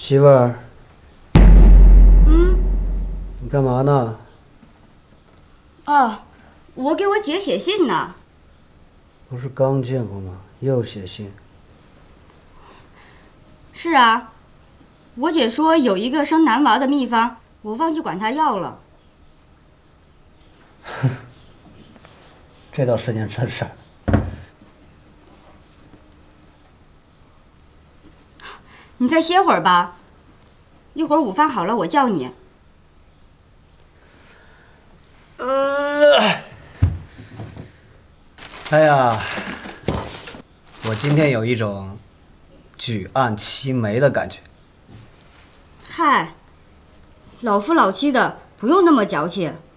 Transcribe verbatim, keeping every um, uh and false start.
媳妇儿， 嗯， 你干嘛呢？ 哦，我给我姐写信呢。 不是刚见过吗？又写信？ 是啊，我姐说有一个生男娃的秘方，我忘记管她要了。 哼，这倒是件真事儿。 你再歇会儿吧，一会儿午饭好了我叫你。 呃，哎呀，我今天有一种举案齐眉的感觉。 嗨，老夫老妻的，不用那么矫情。